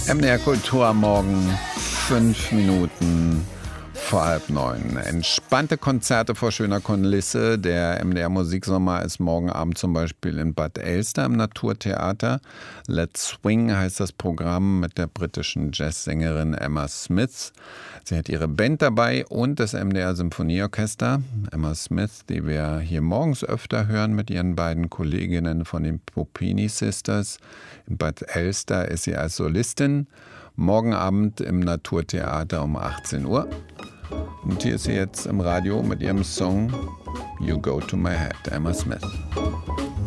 MDR Kultur am Morgen, 5 Minuten vor 8:30. Entspannte Konzerte vor schöner Kulisse. Der MDR Musiksommer ist morgen Abend zum Beispiel in Bad Elster im Naturtheater. Let's Swing heißt das Programm mit der britischen Jazzsängerin Emma Smith. Sie hat ihre Band dabei und das MDR Symphonieorchester. Emma Smith, die wir hier morgens öfter hören mit ihren beiden Kolleginnen von den Puppini Sisters. In Bad Elster ist sie als Solistin. Morgen Abend im Naturtheater um 18 Uhr. Und hier ist sie jetzt im Radio mit ihrem Song You Go to My Head, Emma Smith.